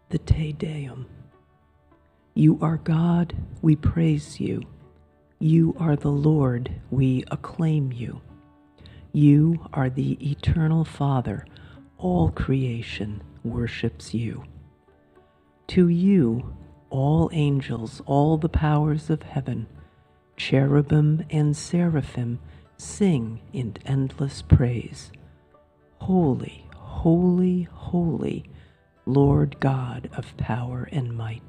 The Te Deum. You are God, we praise you. You are the Lord, we acclaim you. You are the eternal Father, all creation worships you. To you, all angels, all the powers of heaven, cherubim and seraphim, sing in endless praise. Holy, holy, holy, Lord God of power and might.